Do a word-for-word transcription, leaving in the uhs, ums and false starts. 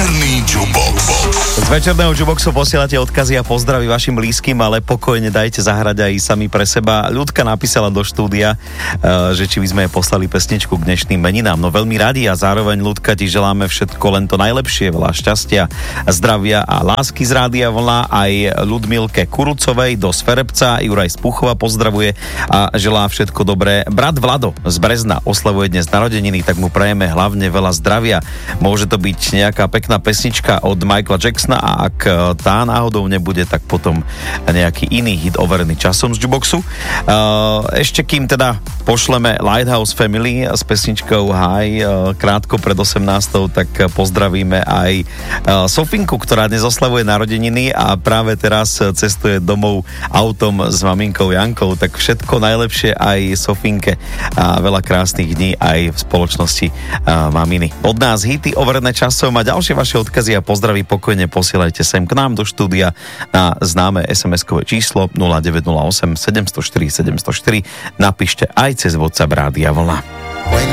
Večerný Jukebox. Z večerného Jukeboxu posielate odkazy a pozdravy vašim blízkym, ale pokojne dajte zahrať aj sami pre seba. Ľudka napísala do štúdia, že či by sme jej poslali pesničku k dnešným meninám. No veľmi radi a zároveň, Ľudka, ti želáme všetko len to najlepšie, veľa šťastia, zdravia a lásky z Rádia Vlna. Aj Ľudmilke Kurucovej do Sferebca, Juraj z Púchova pozdravuje a želá všetko dobré. Brat Vlado z Brezna oslavuje dnes narodeniny, tak mu prajeme hlavne veľa zdravia. Môže to byť nejaká pekná pesnička od Michaela Jacksona a ak tá náhodou nebude, tak potom nejaký iný hit overený časom z Jukeboxu. Ešte kým teda pošleme Lighthouse Family s pesničkou Hi krátko pred osemnástou, tak pozdravíme aj Sofinku, ktorá dnes oslavuje narodeniny a práve teraz cestuje domov autom s maminkou Jankou, tak všetko najlepšie aj Sofinke a veľa krásnych dní aj v spoločnosti maminy. Od nás hity overené časom a ďalšie vaše odkazy a pozdraví pokojne posielajte sem k nám do štúdia na známe es em eskové číslo nula deväť nula osem sedem nula štyri sedem nula štyri. Napíšte aj cez WhatsApp Rádia Vlna.